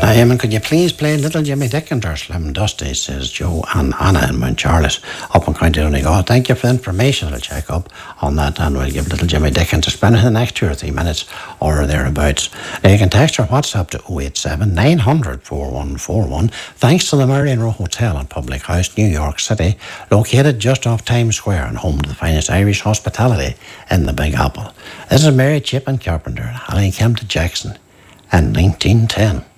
Eamon, could you please play Little Jimmy Dickens or Slim Dusty, says Joe and Anna in Mount Charlotte up in County Donegal. Thank you for the information. I'll check up on that and we'll give Little Jimmy Dickens a spin in the next 2 or 3 minutes or thereabouts. Now you can text or WhatsApp to 087 900 4141. Thanks to the Marion Row Hotel and Public House, New York City, located just off Times Square and home to the finest Irish hospitality in the Big Apple. This is Mary Chapin Carpenter and Hallie Kempton Jackson in 1910.